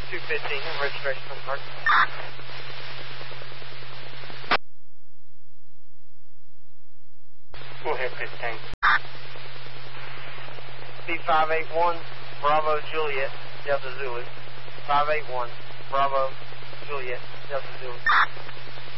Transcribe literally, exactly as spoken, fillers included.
two fifteen, registration on the card. Go ahead, fifteen. B five eight one, Bravo Juliet, Delta Zulu. five eight one, Bravo Juliet, Delta Zulu.